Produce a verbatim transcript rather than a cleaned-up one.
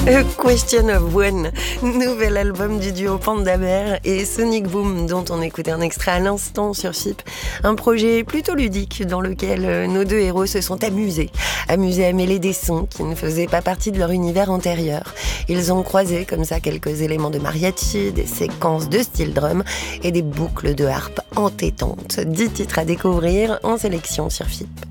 A Question of One, nouvel album du duo Panda Bear et Sonic Boom, dont on écoutait un extrait à l'instant sur F I P. Un projet plutôt ludique dans lequel nos deux héros se sont amusés. Amusés à mêler des sons qui ne faisaient pas partie de leur univers antérieur. Ils ont croisé comme ça quelques éléments de mariachi, des séquences de steel drum et des boucles de harpe entêtantes. Dix titres à découvrir en sélection sur F I P.